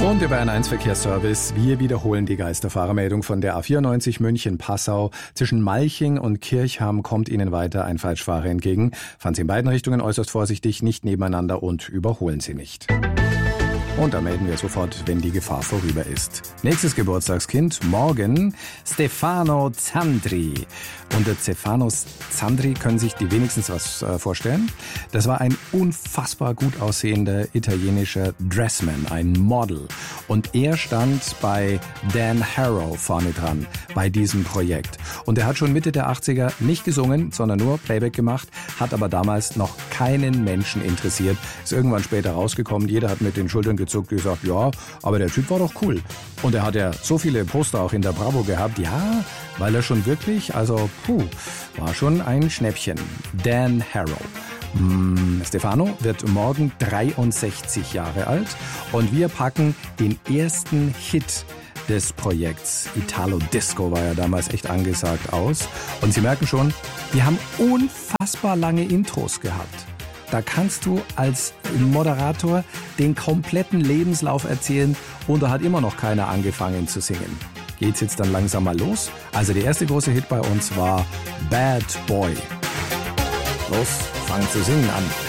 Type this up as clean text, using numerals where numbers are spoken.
Und der Bayern 1 Verkehrsservice. Wir wiederholen die Geisterfahrermeldung von der A94 München-Passau. Zwischen Malching und Kirchham kommt Ihnen weiter ein Falschfahrer entgegen. Fahren Sie in beiden Richtungen äußerst vorsichtig, nicht nebeneinander und überholen Sie nicht. Und da melden wir sofort, wenn die Gefahr vorüber ist. Nächstes Geburtstagskind, morgen Stefano Zandri. Unter Stefano Zandri können sich die wenigstens was vorstellen. Das war ein unfassbar gut aussehender italienischer Dressman, ein Model. Und er stand bei Dan Harrow vorne dran bei diesem Projekt. Und er hat schon Mitte der 80er nicht gesungen, sondern nur Playback gemacht, hat aber damals noch keinen Menschen interessiert. Ist irgendwann später rausgekommen, jeder hat mit den Schultern gezuckt, gesagt, ja, aber der Typ war doch cool. Und er hat ja so viele Poster auch in der Bravo gehabt, ja, weil er schon wirklich, also war schon ein Schnäppchen. Dan Harrow. Stefano wird morgen 63 Jahre alt und wir packen den ersten Hit des Projekts. Italo Disco war ja damals echt angesagt aus. Und Sie merken schon, die haben unfassbar lange Intros gehabt. Da kannst du als Moderator den kompletten Lebenslauf erzählen und da hat immer noch keiner angefangen zu singen. Geht's jetzt dann langsam mal los? Also der erste große Hit bei uns war Bad Boy. Los, fang zu singen an.